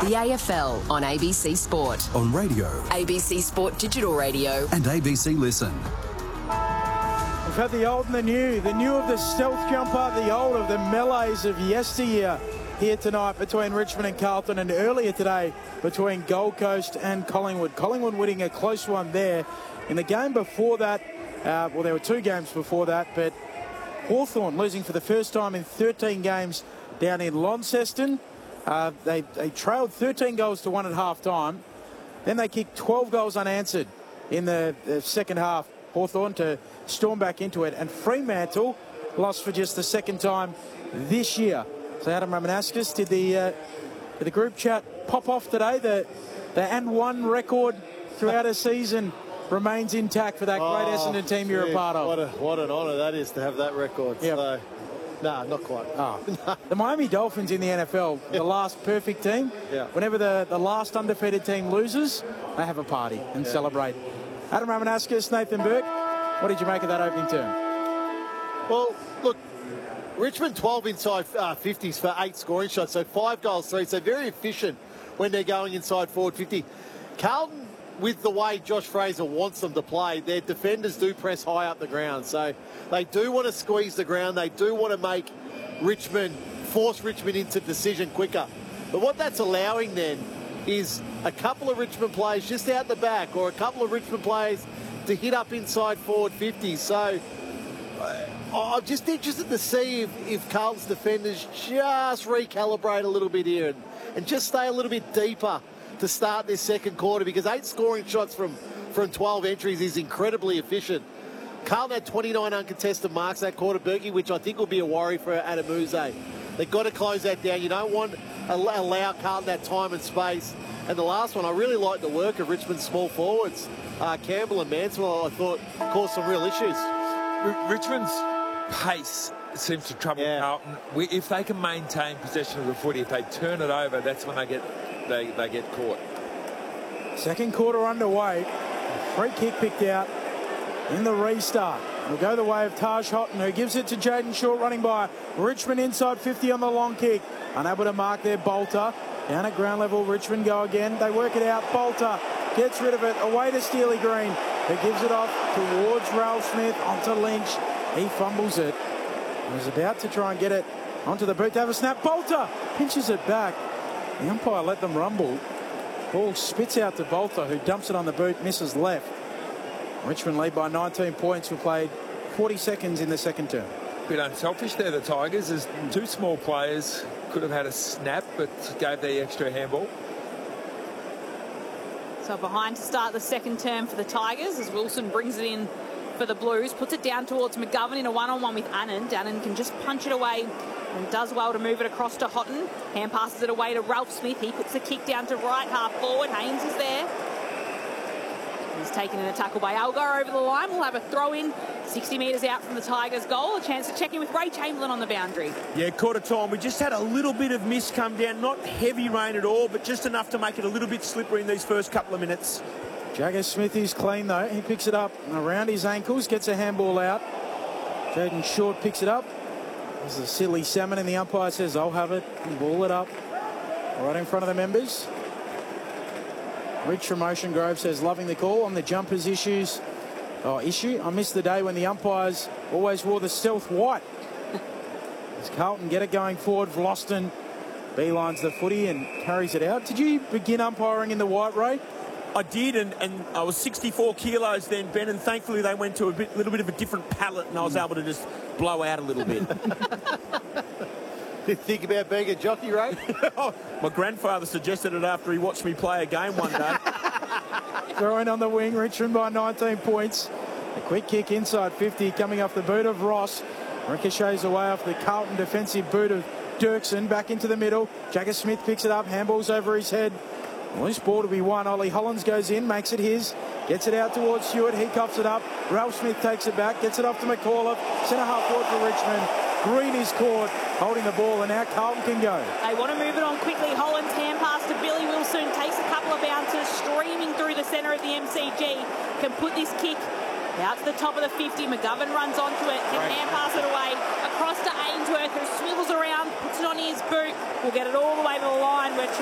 The AFL on ABC Sport. On radio. ABC Sport Digital Radio. And ABC Listen. We've had the old and the new of the stealth jumper, the old of the melees of yesteryear here tonight between Richmond and Carlton, and earlier today between Gold Coast and Collingwood. Collingwood winning a close one there. In the game before that, well, there were two games before that, but Hawthorn losing for the first time in 13 games down in Launceston. They trailed 13 goals to 1 at half time. Then they kicked 12 goals unanswered in the second half, Hawthorn, to storm back into it. And Fremantle lost for just the second time this year. So Adam Ramanauskas, did the group chat pop off today? The and one record throughout a season remains intact for that great Essendon team you're a part of. What an honour that is to have that record. Yep. So, no, not quite. The Miami Dolphins in the NFL, the last perfect team. Yeah. Whenever the last undefeated team loses, they have a party and celebrate. Adam Ramanauskas, Nathan Burke, what did you make of that opening term? Well, look, Richmond 12 inside 50s for 8 scoring shots, so 5 goals, 3, so very efficient when they're going inside forward 50. Carlton, with the way Josh Fraser wants them to play, their defenders do press high up the ground. So they do want to squeeze the ground. They do want to make force Richmond into decision quicker. But what that's allowing then is a couple of Richmond players just out the back, or a couple of Richmond players to hit up inside forward 50. So I'm just interested to see if Carlton's defenders just recalibrate a little bit here and just stay a little bit deeper to start this second quarter, because 8 scoring shots from 12 entries is incredibly efficient. Carlton had 29 uncontested marks that quarter, Berkey, which I think will be a worry for Adamuzze. They've got to close that down. You don't want to allow Carlton that time and space. And the last one, I really like the work of Richmond's small forwards. Campbell and Mansell, I thought, caused some real issues. Richmond's pace seems to trouble Carlton. If they can maintain possession of the footy, if they turn it over, that's when they get caught. Second quarter underway. Free kick picked out in the restart. Will go the way of Taj Houghton, who gives it to Jaden Short, running by Richmond inside 50 on the long kick. Unable to mark there, Bolter. Down at ground level, Richmond go again. They work it out. Bolter gets rid of it. Away to Steely Green, who gives it off towards Ralph Smith, onto Lynch. He fumbles it. He was about to try and get it onto the boot to have a snap. Bolter pinches it back. The umpire let them rumble. Ball spits out to Bolter, who dumps it on the boot, misses left. Richmond lead by 19 points. We played 40 seconds in the second term. Bit unselfish there, the Tigers. As two small players could have had a snap, but gave the extra handball. So behind to start the second term for the Tigers as Wilson brings it in for the Blues, puts it down towards McGovern in a one-on-one with Annan. Annan can just punch it away and does well to move it across to Houghton. Hand passes it away to Ralph Smith. He puts the kick down to right half forward. Haynes is there. He's taken in a tackle by Algar over the line. We'll have a throw in 60 metres out from the Tigers' goal. A chance to check in with Ray Chamberlain on the boundary. Yeah, quarter time. We just had a little bit of mist come down. Not heavy rain at all, but just enough to make it a little bit slippery in these first couple of minutes. Jagger Smith is clean though. He picks it up around his ankles, gets a handball out. Jaden Short picks it up. There's a silly salmon, and the umpire says, I'll have it. And ball it up right in front of the members. Rich from Ocean Grove says, loving the call on the jumpers issue. I missed the day when the umpires always wore the stealth white. As Carlton get it going forward, Vlosten beelines the footy and carries it out. Did you begin umpiring in the white, Ray? I did, and I was 64 kilos then, Ben, and thankfully they went to a little bit of a different palette, and I was able to just blow out a little bit. Did you think about being a jockey, Ray? My grandfather suggested it after he watched me play a game one day. Throwing on the wing, Richmond by 19 points. A quick kick inside 50 coming off the boot of Ross. Ricochets away off the Carlton defensive boot of Dirksen. Back into the middle. Jagger Smith picks it up. Handballs over his head. Loose ball to be won. Ollie Hollins goes in, makes it his. Gets it out towards Stewart. He coughs it up. Ralph Smith takes it back. Gets it off to McAuliffe. Centre half forward for Richmond. Green is caught, holding the ball, and now Carlton can go. They want to move it on quickly. Hollins hand pass to Billy Wilson. Takes a couple of bounces, streaming through the centre of the MCG. Can put this kick out to the top of the 50. McGovern runs onto it. Can hand pass it away. Across to Ainsworth, who swivels around, puts it on his boot. Will get it all the way to the line where